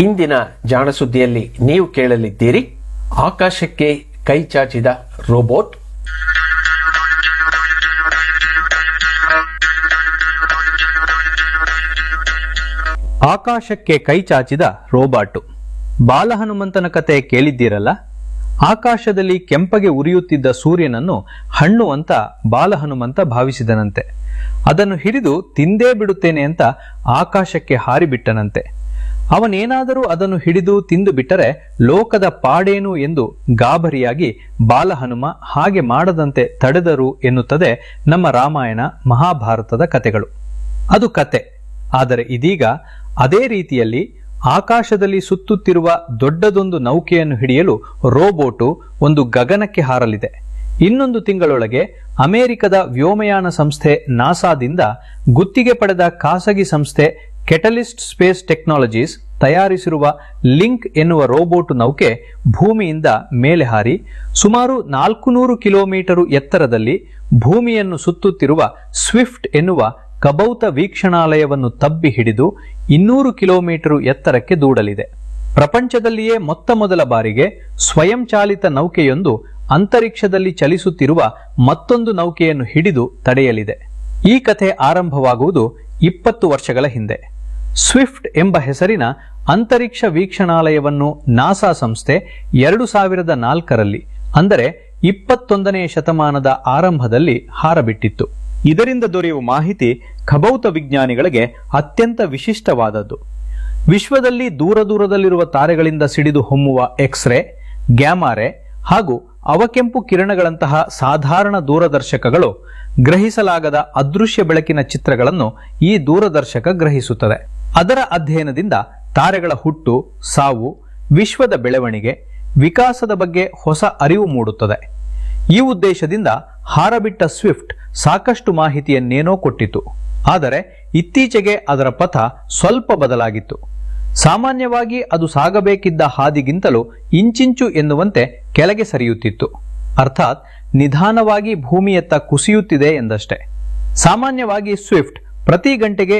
ಇಂದಿನ ಜಾಣ ಸುದ್ದಿಯಲ್ಲಿ ನೀವು ಕೇಳಲಿದ್ದೀರಿ ಆಕಾಶಕ್ಕೆ ಕೈ ಚಾಚಿದ ರೋಬೋಟ್. ಆಕಾಶಕ್ಕೆ ಕೈ ಚಾಚಿದ ರೋಬಾಟು. ಬಾಲಹನುಮಂತನ ಕತೆ ಕೇಳಿದ್ದೀರಲ್ಲ? ಆಕಾಶದಲ್ಲಿ ಕೆಂಪಗೆ ಉರಿಯುತ್ತಿದ್ದ ಸೂರ್ಯನನ್ನು ಹಣ್ಣು ಅಂತ ಬಾಲಹನುಮಂತ ಭಾವಿಸಿದನಂತೆ. ಅದನ್ನು ಹಿಡಿದು ತಿಂದೇ ಬಿಡುತ್ತೇನೆ ಅಂತ ಆಕಾಶಕ್ಕೆ ಹಾರಿಬಿಟ್ಟನಂತೆ. ಅವನೇನಾದರೂ ಅದನ್ನು ಹಿಡಿದು ತಿಂದು ಬಿಟ್ಟರೆ ಲೋಕದ ಪಾಡೇನು ಎಂದು ಗಾಬರಿಯಾಗಿ ಬಾಲಹನುಮ ಹಾಗೆ ಮಾಡದಂತೆ ತಡೆದರು ಎನ್ನುತ್ತದೆ ನಮ್ಮ ರಾಮಾಯಣ ಮಹಾಭಾರತದ ಕತೆಗಳು. ಅದು ಕತೆ. ಆದರೆ ಇದೀಗ ಅದೇ ರೀತಿಯಲ್ಲಿ ಆಕಾಶದಲ್ಲಿ ಸುತ್ತುತ್ತಿರುವ ದೊಡ್ಡದೊಂದು ನೌಕೆಯನ್ನು ಹಿಡಿಯಲು ರೋಬೋಟು ಒಂದು ಗಗನಕ್ಕೆ ಹಾರಲಿದೆ. ಇನ್ನೊಂದು ತಿಂಗಳೊಳಗೆ ಅಮೆರಿಕದ ವ್ಯೋಮಯಾನ ಸಂಸ್ಥೆ ನಾಸಾದಿಂದ ಗುತ್ತಿಗೆ ಪಡೆದ ಖಾಸಗಿ ಸಂಸ್ಥೆ ಕೆಟಲಿಸ್ಟ್ ಸ್ಪೇಸ್ ಟೆಕ್ನಾಲಜೀಸ್ ತಯಾರಿಸಿರುವ ಲಿಂಕ್ ಎನ್ನುವ ರೋಬೋಟ್ ನೌಕೆ ಭೂಮಿಯಿಂದ ಮೇಲೆ ಹಾರಿ ಸುಮಾರು 400 ಕಿಲೋಮೀಟರು ಎತ್ತರದಲ್ಲಿ ಭೂಮಿಯನ್ನು ಸುತ್ತುತ್ತಿರುವ ಸ್ವಿಫ್ಟ್ ಎನ್ನುವ ಕಬೌತ ವೀಕ್ಷಣಾಲಯವನ್ನು ತಬ್ಬಿ ಹಿಡಿದು 200 ಕಿಲೋಮೀಟರು ಎತ್ತರಕ್ಕೆ ದೂಡಲಿದೆ. ಪ್ರಪಂಚದಲ್ಲಿಯೇ ಮೊತ್ತ ಮೊದಲ ಬಾರಿಗೆ ಸ್ವಯಂಚಾಲಿತ ನೌಕೆಯೊಂದು ಅಂತರಿಕ್ಷದಲ್ಲಿ ಚಲಿಸುತ್ತಿರುವ ಮತ್ತೊಂದು ನೌಕೆಯನ್ನು ಹಿಡಿದು ತಡೆಯಲಿದೆ. ಈ ಕಥೆ ಆರಂಭವಾಗುವುದು 20 ವರ್ಷಗಳ ಹಿಂದೆ. ಸ್ವಿಫ್ಟ್ ಎಂಬ ಹೆಸರಿನ ಅಂತರಿಕ್ಷ ವೀಕ್ಷಣಾಲಯವನ್ನು ನಾಸಾ ಸಂಸ್ಥೆ 2004ರಲ್ಲಿ ಅಂದರೆ 21ನೇ ಶತಮಾನದ ಆರಂಭದಲ್ಲಿ ಹಾರಬಿಟ್ಟಿತ್ತು. ಇದರಿಂದ ದೊರೆಯುವ ಮಾಹಿತಿ ಖಭೌತ ವಿಜ್ಞಾನಿಗಳಿಗೆ ಅತ್ಯಂತ ವಿಶಿಷ್ಟವಾದದ್ದು. ವಿಶ್ವದಲ್ಲಿ ದೂರ ದೂರದಲ್ಲಿರುವ ತಾರೆಗಳಿಂದ ಸಿಡಿದು ಹೊಮ್ಮುವ ಎಕ್ಸ್ರೇ, ಗ್ಯಾಮಾರೆ ಹಾಗೂ ಅವಕೆಂಪು ಕಿರಣಗಳಂತಹ ಸಾಧಾರಣ ದೂರದರ್ಶಕಗಳು ಗ್ರಹಿಸಲಾಗದ ಅದೃಶ್ಯ ಬೆಳಕಿನ ಚಿತ್ರಗಳನ್ನು ಈ ದೂರದರ್ಶಕ ಗ್ರಹಿಸುತ್ತದೆ. ಅದರ ಅಧ್ಯಯನದಿಂದ ತಾರೆಗಳ ಹುಟ್ಟು, ಸಾವು, ವಿಶ್ವದ ಬೆಳವಣಿಗೆ, ವಿಕಾಸದ ಬಗ್ಗೆ ಹೊಸ ಅರಿವು ಮೂಡುತ್ತದೆ. ಈ ಉದ್ದೇಶದಿಂದ ಹಾರಬಿಟ್ಟ ಸ್ವಿಫ್ಟ್ ಸಾಕಷ್ಟು ಮಾಹಿತಿಯನ್ನೇನೋ ಕೊಟ್ಟಿತು. ಆದರೆ ಇತ್ತೀಚೆಗೆ ಅದರ ಪಥ ಸ್ವಲ್ಪ ಬದಲಾಗಿತ್ತು. ಸಾಮಾನ್ಯವಾಗಿ ಅದು ಸಾಗಬೇಕಿದ್ದ ಹಾದಿಗಿಂತಲೂ ಇಂಚಿಂಚು ಎನ್ನುವಂತೆ ಕೆಳಗೆ ಸರಿಯುತ್ತಿತ್ತು. ಅರ್ಥಾತ್ ನಿಧಾನವಾಗಿ ಭೂಮಿಯತ್ತ ಕುಸಿಯುತ್ತಿದೆ ಎಂದಷ್ಟೇ. ಸಾಮಾನ್ಯವಾಗಿ ಸ್ವಿಫ್ಟ್ ಪ್ರತಿ ಗಂಟೆಗೆ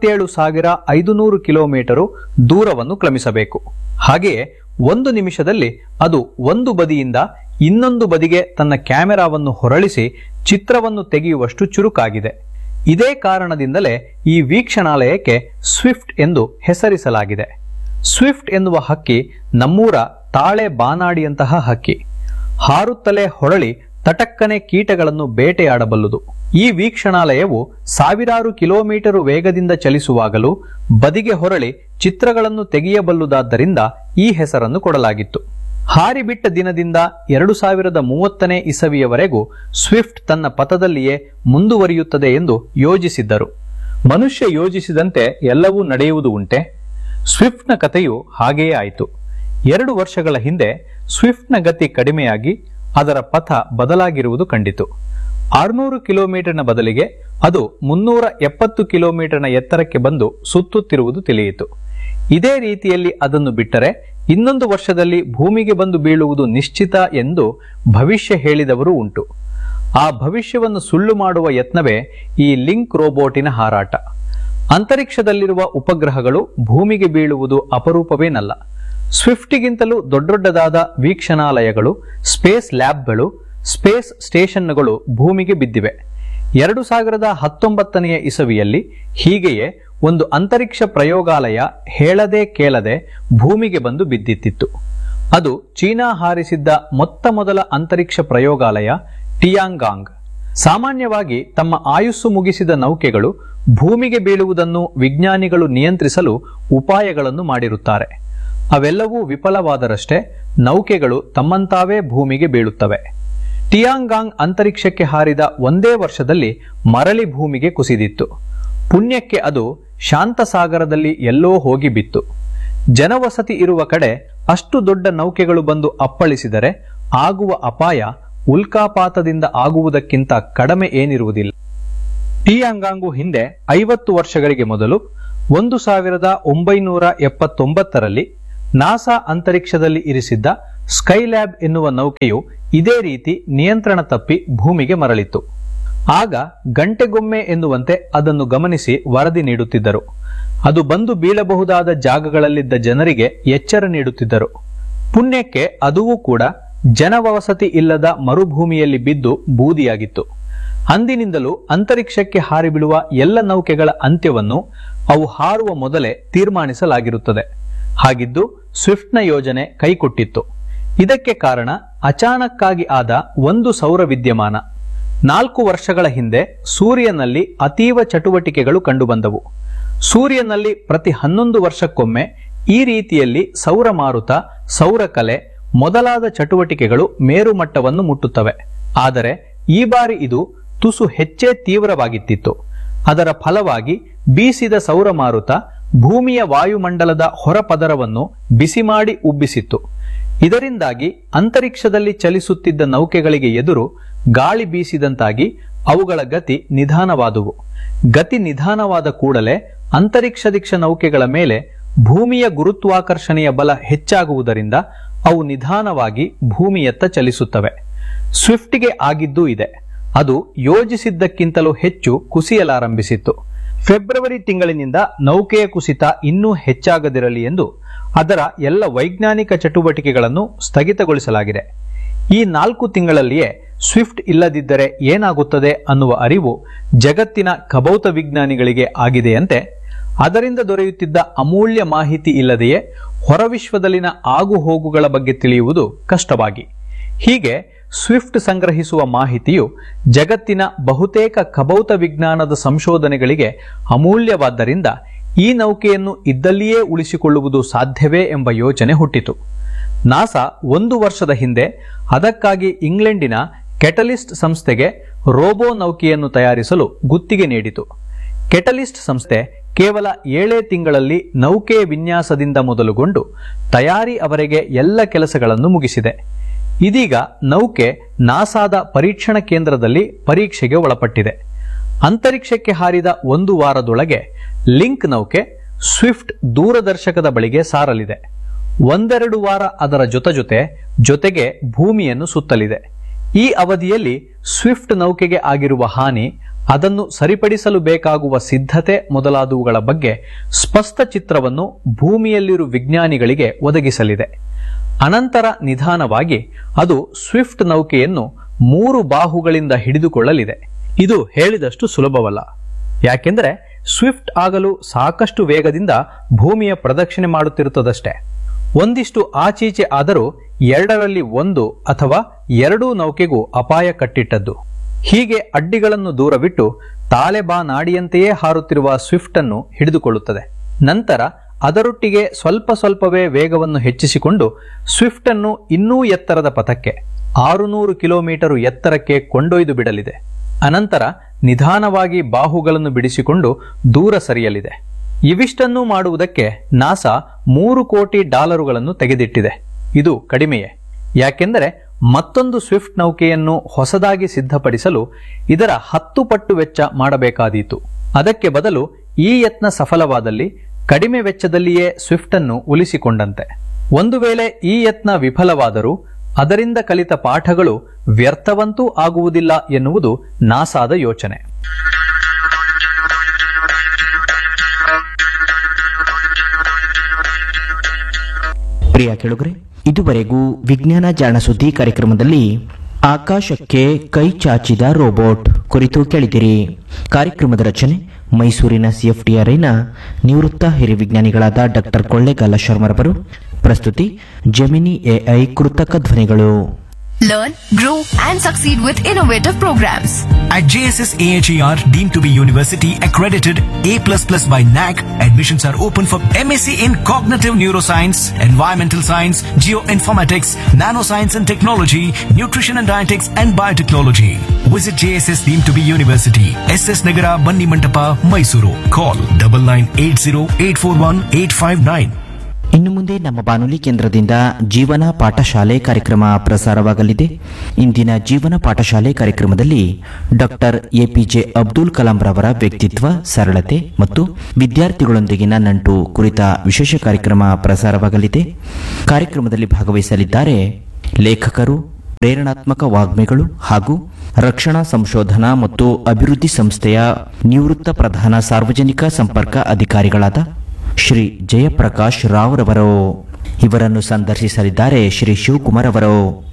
27,500 ಕಿಲೋಮೀಟರು ದೂರವನ್ನು ಕ್ರಮಿಸಬೇಕು. ಹಾಗೆಯೇ ಒಂದು ನಿಮಿಷದಲ್ಲಿ ಅದು ಒಂದು ಬದಿಯಿಂದ ಇನ್ನೊಂದು ಬದಿಗೆ ತನ್ನ ಕ್ಯಾಮೆರಾವನ್ನು ಹೊರಳಿಸಿ ಚಿತ್ರವನ್ನು ತೆಗೆಯುವಷ್ಟು ಚುರುಕಾಗಿದೆ. ಇದೇ ಕಾರಣದಿಂದಲೇ ಈ ವೀಕ್ಷಣಾಲಯಕ್ಕೆ ಸ್ವಿಫ್ಟ್ ಎಂದು ಹೆಸರಿಸಲಾಗಿದೆ. ಸ್ವಿಫ್ಟ್ ಎನ್ನುವ ಹಕ್ಕಿ ನಮ್ಮೂರ ತಾಳೆ ಬಾನಾಡಿಯಂತಹ ಹಕ್ಕಿ. ಹಾರುತ್ತಲೇ ಹೊರಳಿ ತಟಕ್ಕನೆ ಕೀಟಗಳನ್ನು ಬೇಟೆಯಾಡಬಲ್ಲುದು. ಈ ವೀಕ್ಷಣಾಲಯವು ಸಾವಿರಾರು ಕಿಲೋಮೀಟರು ವೇಗದಿಂದ ಚಲಿಸುವಾಗಲೂ ಬದಿಗೆ ಹೊರಳಿ ಚಿತ್ರಗಳನ್ನು ತೆಗೆಯಬಲ್ಲುದಾದ್ದರಿಂದ ಈ ಹೆಸರನ್ನು ಕೊಡಲಾಗಿತ್ತು. ಹಾರಿಬಿಟ್ಟ ದಿನದಿಂದ 2030ನೇ ಇಸವಿಯವರೆಗೂ ಸ್ವಿಫ್ಟ್ ತನ್ನ ಪಥದಲ್ಲಿಯೇ ಮುಂದುವರಿಯುತ್ತದೆ ಎಂದು ಯೋಜಿಸಿದ್ದರು. ಮನುಷ್ಯ ಯೋಜಿಸಿದಂತೆ ಎಲ್ಲವೂ ನಡೆಯುವುದು ಉಂಟೆ? ಸ್ವಿಫ್ಟ್ನ ಕಥೆಯು ಹಾಗೆಯೇ ಆಯಿತು. 2 ವರ್ಷಗಳ ಹಿಂದೆ ಸ್ವಿಫ್ಟ್ನ ಗತಿ ಕಡಿಮೆಯಾಗಿ ಅದರ ಪಥ ಬದಲಾಗಿರುವುದು ಕಂಡಿತು. 600 ಕಿಲೋಮೀಟರ್ನ ಬದಲಿಗೆ ಅದು 370 ಕಿಲೋಮೀಟರ್ನ ಎತ್ತರಕ್ಕೆ ಬಂದು ಸುತ್ತುತ್ತಿರುವುದು ತಿಳಿಯಿತು. ಇದೇ ರೀತಿಯಲ್ಲಿ ಅದನ್ನು ಬಿಟ್ಟರೆ ಇನ್ನೊಂದು ವರ್ಷದಲ್ಲಿ ಭೂಮಿಗೆ ಬಂದು ಬೀಳುವುದು ನಿಶ್ಚಿತ ಎಂದು ಭವಿಷ್ಯ ಹೇಳಿದವರು ಉಂಟು. ಆ ಭವಿಷ್ಯವನ್ನು ಸುಳ್ಳು ಮಾಡುವ ಯತ್ನವೇ ಈ ಲಿಂಕ್ ರೋಬೋಟಿನ ಹಾರಾಟ. ಅಂತರಿಕ್ಷದಲ್ಲಿರುವ ಉಪಗ್ರಹಗಳು ಭೂಮಿಗೆ ಬೀಳುವುದು ಅಪರೂಪವೇನಲ್ಲ. ಸ್ವಿಫ್ಟಿಗಿಂತಲೂ ದೊಡ್ಡದಾದ ವೀಕ್ಷಣಾಲಯಗಳು, ಸ್ಪೇಸ್ ಲ್ಯಾಬ್ಗಳು, ಸ್ಪೇಸ್ ಸ್ಟೇಷನ್ಗಳು ಭೂಮಿಗೆ ಬಿದ್ದಿವೆ. 2019ನೇ ಇಸವಿಯಲ್ಲಿ ಹೀಗೆಯೇ ಒಂದು ಅಂತರಿಕ್ಷ ಪ್ರಯೋಗಾಲಯ ಹೇಳದೆ ಕೇಳದೆ ಭೂಮಿಗೆ ಬಂದು ಬಿದ್ದಿತ್ತಿತ್ತು. ಅದು ಚೀನಾ ಹಾರಿಸಿದ್ದ ಮೊತ್ತ ಮೊದಲ ಅಂತರಿಕ್ಷ ಪ್ರಯೋಗಾಲಯ ಟಿಯಾಂಗಾಂಗ್. ಸಾಮಾನ್ಯವಾಗಿ ತಮ್ಮ ಆಯುಸ್ಸು ಮುಗಿಸಿದ ನೌಕೆಗಳು ಭೂಮಿಗೆ ಬೀಳುವುದನ್ನು ವಿಜ್ಞಾನಿಗಳು ನಿಯಂತ್ರಿಸಲು ಉಪಾಯಗಳನ್ನು ಮಾಡಿರುತ್ತಾರೆ. ಅವೆಲ್ಲವೂ ವಿಫಲವಾದರಷ್ಟೇ ನೌಕೆಗಳು ತಮ್ಮಂತಾವೇ ಭೂಮಿಗೆ ಬೀಳುತ್ತವೆ. ಟಿಯಾಂಗಾಂಗ್ ಅಂತರಿಕ್ಷಕ್ಕೆ ಹಾರಿದ ಒಂದೇ ವರ್ಷದಲ್ಲಿ ಮರಳಿ ಭೂಮಿಗೆ ಕುಸಿದಿತ್ತು. ಪುಣ್ಯಕ್ಕೆ ಅದು ಶಾಂತಸಾಗರದಲ್ಲಿ ಎಲ್ಲೋ ಹೋಗಿ ಬಿತ್ತು. ಜನವಸತಿ ಇರುವ ಕಡೆ ಅಷ್ಟು ದೊಡ್ಡ ನೌಕೆಗಳು ಬಂದು ಅಪ್ಪಳಿಸಿದರೆ ಆಗುವ ಅಪಾಯ ಉಲ್ಕಾಪಾತದಿಂದ ಆಗುವುದಕ್ಕಿಂತ ಕಡಿಮೆ ಏನಿರುವುದಿಲ್ಲ. ಟಿಯಾಂಗಾಂಗು ಹಿಂದೆ 50 ವರ್ಷಗಳಿಗೆ ಮೊದಲು 1979ರಲ್ಲಿ ನಾಸಾ ಅಂತರಿಕ್ಷದಲ್ಲಿ ಇರಿಸಿದ್ದ ಸ್ಕೈಲ್ಯಾಬ್ ಎನ್ನುವ ನೌಕೆಯು ಇದೇ ರೀತಿ ನಿಯಂತ್ರಣ ತಪ್ಪಿ ಭೂಮಿಗೆ ಮರಳಿತ್ತು. ಆಗ ಗಂಟೆಗೊಮ್ಮೆ ಎನ್ನುವಂತೆ ಅದನ್ನು ಗಮನಿಸಿ ವರದಿ ನೀಡುತ್ತಿದ್ದರು. ಅದು ಬಂದು ಬೀಳಬಹುದಾದ ಜಾಗಗಳಲ್ಲಿದ್ದ ಜನರಿಗೆ ಎಚ್ಚರ ನೀಡುತ್ತಿದ್ದರು. ಪುಣ್ಯಕ್ಕೆ ಅದೂ ಕೂಡ ಜನವಸತಿ ಇಲ್ಲದ ಮರುಭೂಮಿಯಲ್ಲಿ ಬಿದ್ದು ಬೂದಿಯಾಗಿತ್ತು. ಅಂದಿನಿಂದಲೂ ಅಂತರಿಕ್ಷಕ್ಕೆ ಹಾರಿ ಬೀಳುವ ಎಲ್ಲ ನೌಕೆಗಳ ಅಂತ್ಯವನ್ನು ಅವು ಹಾರುವ ಮೊದಲೇ ತೀರ್ಮಾನಿಸಲಾಗಿರುತ್ತದೆ. ಹಾಗಿದ್ದು ಸ್ವಿಫ್ಟ್ನ ಯೋಜನೆ ಕೈಕೊಟ್ಟಿತ್ತು. ಇದಕ್ಕೆ ಕಾರಣ ಅಚಾನಕ್ಕಾಗಿ ಆದ ಒಂದು ಸೌರ ವಿದ್ಯಮಾನ. 4 ವರ್ಷಗಳ ಹಿಂದೆ ಸೂರ್ಯನಲ್ಲಿ ಅತೀವ ಚಟುವಟಿಕೆಗಳು ಕಂಡುಬಂದವು. ಸೂರ್ಯನಲ್ಲಿ ಪ್ರತಿ 11 ವರ್ಷಕ್ಕೊಮ್ಮೆ ಈ ರೀತಿಯಲ್ಲಿ ಸೌರ ಮಾರುತ, ಸೌರಕಲೆ ಮೊದಲಾದ ಚಟುವಟಿಕೆಗಳು ಮೇರುಮಟ್ಟವನ್ನು ಮುಟ್ಟುತ್ತವೆ. ಆದರೆ ಈ ಬಾರಿ ಇದು ತುಸು ಹೆಚ್ಚೇ ತೀವ್ರವಾಗಿತ್ತಿತ್ತು. ಅದರ ಫಲವಾಗಿ ಬೀಸಿದ ಸೌರ ಮಾರುತ ಭೂಮಿಯ ವಾಯುಮಂಡಲದ ಹೊರಪದರವನ್ನು ಬಿಸಿ ಮಾಡಿ ಉಬ್ಬಿಸಿತ್ತು. ಇದರಿಂದಾಗಿ ಅಂತರಿಕ್ಷದಲ್ಲಿ ಚಲಿಸುತ್ತಿದ್ದ ನೌಕೆಗಳಿಗೆ ಎದುರು ಗಾಳಿ ಬೀಸಿದಂತಾಗಿ ಅವುಗಳ ಗತಿ ನಿಧಾನವಾದುವು. ಗತಿ ನಿಧಾನವಾದ ಕೂಡಲೇ ಅಂತರಿಕ್ಷ ನೌಕೆಗಳ ಮೇಲೆ ಭೂಮಿಯ ಗುರುತ್ವಾಕರ್ಷಣೆಯ ಬಲ ಹೆಚ್ಚಾಗುವುದರಿಂದ ಅವು ನಿಧಾನವಾಗಿ ಭೂಮಿಯತ್ತ ಚಲಿಸುತ್ತವೆ. ಸ್ವಿಫ್ಟ್ಗೆ ಆಗಿದ್ದೂ ಇದೆ. ಅದು ಯೋಜಿಸಿದ್ದಕ್ಕಿಂತಲೂ ಹೆಚ್ಚು ಕುಸಿಯಲಾರಂಭಿಸಿತ್ತು. ಫೆಬ್ರವರಿ ತಿಂಗಳಿನಿಂದ ನೌಕೆಯ ಕುಸಿತ ಇನ್ನೂ ಹೆಚ್ಚಾಗದಿರಲಿ ಎಂದು ಅದರ ಎಲ್ಲ ವೈಜ್ಞಾನಿಕ ಚಟುವಟಿಕೆಗಳನ್ನು ಸ್ಥಗಿತಗೊಳಿಸಲಾಗಿದೆ. ಈ 4 ತಿಂಗಳಲ್ಲಿಯೇ ಸ್ವಿಫ್ಟ್ ಇಲ್ಲದಿದ್ದರೆ ಏನಾಗುತ್ತದೆ ಅನ್ನುವ ಅರಿವು ಜಗತ್ತಿನ ಖಭೌತ ವಿಜ್ಞಾನಿಗಳಿಗೆ ಆಗಿದೆಯಂತೆ. ಅದರಿಂದ ದೊರೆಯುತ್ತಿದ್ದ ಅಮೂಲ್ಯ ಮಾಹಿತಿ ಇಲ್ಲದೆಯೇ ಹೊರವಿಶ್ವದಲ್ಲಿನ ಆಗುಹೋಗುಗಳ ಬಗ್ಗೆ ತಿಳಿಯುವುದು ಕಷ್ಟವಾಗಿ. ಹೀಗೆ ಸ್ವಿಫ್ಟ್ ಸಂಗ್ರಹಿಸುವ ಮಾಹಿತಿಯು ಜಗತ್ತಿನ ಬಹುತೇಕ ಖಭೌತ ವಿಜ್ಞಾನದ ಸಂಶೋಧನೆಗಳಿಗೆ ಅಮೂಲ್ಯವಾದ್ದರಿಂದ ಈ ನೌಕೆಯನ್ನು ಇದ್ದಲ್ಲಿಯೇ ಉಳಿಸಿಕೊಳ್ಳುವುದು ಸಾಧ್ಯವೇ ಎಂಬ ಯೋಚನೆ ಹುಟ್ಟಿತು. ನಾಸಾ 1 ವರ್ಷದ ಹಿಂದೆ ಅದಕ್ಕಾಗಿ ಇಂಗ್ಲೆಂಡಿನ ಕೆಟಲಿಸ್ಟ್ ಸಂಸ್ಥೆಗೆ ರೋಬೋ ನೌಕೆಯನ್ನು ತಯಾರಿಸಲು ಗುತ್ತಿಗೆ ನೀಡಿತು. ಕೆಟಲಿಸ್ಟ್ ಸಂಸ್ಥೆ ಕೇವಲ 7 ತಿಂಗಳಲ್ಲಿ ನೌಕೆಯ ವಿನ್ಯಾಸದಿಂದ ಮೊದಲುಗೊಂಡು ತಯಾರಿ ಅವರೆಗೆ ಎಲ್ಲ ಕೆಲಸಗಳನ್ನು ಮುಗಿಸಿದೆ. ಇದೀಗ ನೌಕೆ ನಾಸಾದ ಪರೀಕ್ಷಣಾ ಕೇಂದ್ರದಲ್ಲಿ ಪರೀಕ್ಷೆಗೆ ಒಳಪಟ್ಟಿದೆ. ಅಂತರಿಕ್ಷಕ್ಕೆ ಹಾರಿದ 1 ವಾರದೊಳಗೆ ಲಿಂಕ್ ನೌಕೆ ಸ್ವಿಫ್ಟ್ ದೂರದರ್ಶಕದ ಬಳಿಗೆ ಸಾರಲಿದೆ. 1-2 ವಾರ ಅದರ ಜೊತೆಗೆ ಭೂಮಿಯನ್ನು ಸುತ್ತಲಿದೆ. ಈ ಅವಧಿಯಲ್ಲಿ ಸ್ವಿಫ್ಟ್ ನೌಕೆಗೆ ಆಗಿರುವ ಹಾನಿ, ಅದನ್ನು ಸರಿಪಡಿಸಲು ಬೇಕಾಗುವ ಸಿದ್ಧತೆ ಮೊದಲಾದವುಗಳ ಬಗ್ಗೆ ಸ್ಪಷ್ಟ ಚಿತ್ರವನ್ನು ಭೂಮಿಯಲ್ಲಿರುವ ವಿಜ್ಞಾನಿಗಳಿಗೆ ಒದಗಿಸಲಿದೆ. ಅನಂತರ ನಿಧಾನವಾಗಿ ಅದು ಸ್ವಿಫ್ಟ್ ನೌಕೆಯನ್ನು 3 ಬಾಹುಗಳಿಂದ ಹಿಡಿದುಕೊಳ್ಳಲಿದೆ. ಇದು ಹೇಳಿದಷ್ಟು ಸುಲಭವಲ್ಲ. ಯಾಕೆಂದರೆ ಸ್ವಿಫ್ಟ್ ಆಗಲು ಸಾಕಷ್ಟು ವೇಗದಿಂದ ಭೂಮಿಯ ಪ್ರದಕ್ಷಿಣೆ ಮಾಡುತ್ತಿರುತ್ತದಷ್ಟೇ. ಒಂದಿಷ್ಟು ಆಚೀಚೆ ಆದರೂ 2ರಲ್ಲಿ 1 ಅಥವಾ 2 ನೌಕೆಗೂ ಅಪಾಯ ಕಟ್ಟಿಟ್ಟದ್ದು. ಹೀಗೆ ಅಡ್ಡಿಗಳನ್ನು ದೂರವಿಟ್ಟು ತಾಳೆಬಾನಾಡಿಯಂತೆಯೇ ಹಾರುತ್ತಿರುವ ಸ್ವಿಫ್ಟ್ ಅನ್ನು ಹಿಡಿದುಕೊಳ್ಳುತ್ತದೆ. ನಂತರ ಅದರೊಟ್ಟಿಗೆ ಸ್ವಲ್ಪವೇ ವೇಗವನ್ನು ಹೆಚ್ಚಿಸಿಕೊಂಡು ಸ್ವಿಫ್ಟ್ ಅನ್ನು ಇನ್ನೂ ಎತ್ತರದ ಪಥಕ್ಕೆ 600 ಕಿಲೋಮೀಟರ್ ಎತ್ತರಕ್ಕೆ ಕೊಂಡೊಯ್ದು ಬಿಡಲಿದೆ. ಅನಂತರ ನಿಧಾನವಾಗಿ ಬಾಹುಗಳನ್ನು ಬಿಡಿಸಿಕೊಂಡು ದೂರ ಸರಿಯಲಿದೆ. ಇವಿಷ್ಟನ್ನೂ ಮಾಡುವುದಕ್ಕೆ ನಾಸಾ $3 ಕೋಟಿ ತೆಗೆದಿಟ್ಟಿದೆ. ಇದು ಕಡಿಮೆಯೇ. ಯಾಕೆಂದರೆ ಮತ್ತೊಂದು ಸ್ವಿಫ್ಟ್ ನೌಕೆಯನ್ನು ಹೊಸದಾಗಿ ಸಿದ್ಧಪಡಿಸಲು ಇದರ 10 ಪಟ್ಟು ವೆಚ್ಚ ಮಾಡಬೇಕಾದೀತು. ಅದಕ್ಕೆ ಬದಲು ಈ ಯತ್ನ ಸಫಲವಾದಲ್ಲಿ ಕಡಿಮೆ ವೆಚ್ಚದಲ್ಲಿಯೇ ಸ್ವಿಫ್ಟ್ ಅನ್ನು ಉಳಿಸಿಕೊಂಡಂತೆ. ಒಂದು ವೇಳೆ ಈ ಯತ್ನ ವಿಫಲವಾದರೂ ಅದರಿಂದ ಕಲಿತ ಪಾಠಗಳು ವ್ಯರ್ಥವಂತೂ ಆಗುವುದಿಲ್ಲ ಎನ್ನುವುದು ನಾಸಾದ ಯೋಚನೆ. ಪ್ರಿಯ ಕೇಳುಗರೆ, ಇದುವರೆಗೂ ವಿಜ್ಞಾನ ಜಾಣ ಸುದ್ದಿ ಕಾರ್ಯಕ್ರಮದಲ್ಲಿ ಆಕಾಶಕ್ಕೆ ಕೈ ಚಾಚಿದ ರೋಬೋಟ್ ಕುರಿತು ಕೇಳಿದಿರಿ. ಕಾರ್ಯಕ್ರಮದ ರಚನೆ ಮೈಸೂರಿನ ಸಿಎಫ್ಟಿಆರ್ಐನ ನಿವೃತ್ತ ಹಿರಿಯ ವಿಜ್ಞಾನಿಗಳಾದ ಡಾಕ್ಟರ್ ಕೊಳ್ಳೇಗಾಲ ಶರ್ಮರವರು. ಪ್ರಸ್ತುತಿ ಜೆಮಿನಿ ಎಐ ಕೃತಕ ಧ್ವನಿಗಳು. Learn, grow and succeed with innovative programs. At JSS AHER, deemed to be university accredited A++ by NAC, admissions are open for MSc in Cognitive Neuroscience, Environmental Science, Geoinformatics, Nanoscience and Technology, Nutrition and Dietetics and Biotechnology. Visit JSS deemed to be university, SS Nagara, Banni Mantapa, Mysuru. Call 9980841859. ಇನ್ನು ಮುಂದೆ ನಮ್ಮ ಬಾನುಲಿ ಕೇಂದ್ರದಿಂದ ಜೀವನ ಪಾಠಶಾಲೆ ಕಾರ್ಯಕ್ರಮ ಪ್ರಸಾರವಾಗಲಿದೆ. ಇಂದಿನ ಜೀವನ ಪಾಠಶಾಲೆ ಕಾರ್ಯಕ್ರಮದಲ್ಲಿ ಡಾಕ್ಟರ್ ಎಪಿಜೆ ಅಬ್ದುಲ್ ಕಲಾಂ ರವರ ವ್ಯಕ್ತಿತ್ವ, ಸರಳತೆ ಮತ್ತು ವಿದ್ಯಾರ್ಥಿಗಳೊಂದಿಗಿನ ನಂಟು ಕುರಿತ ವಿಶೇಷ ಕಾರ್ಯಕ್ರಮ ಪ್ರಸಾರವಾಗಲಿದೆ. ಕಾರ್ಯಕ್ರಮದಲ್ಲಿ ಭಾಗವಹಿಸಲಿದ್ದಾರೆ ಲೇಖಕರು ಪ್ರೇರಣಾತ್ಮಕ ವಾಗ್ಮಿಗಳು ಹಾಗೂ ರಕ್ಷಣಾ ಸಂಶೋಧನಾ ಮತ್ತು ಅಭಿವೃದ್ಧಿ ಸಂಸ್ಥೆಯ ನಿವೃತ್ತ ಪ್ರಧಾನ ಸಾರ್ವಜನಿಕ ಸಂಪರ್ಕ ಅಧಿಕಾರಿಗಳಾದ ಶ್ರೀ ಜಯಪ್ರಕಾಶ್ ರಾವ್ ರವರು. ಇವರನ್ನು ಸಂದರ್ಶಿಸಲಿದ್ದಾರೆ ಶ್ರೀ ಶಿವಕುಮಾರ್ ಅವರು.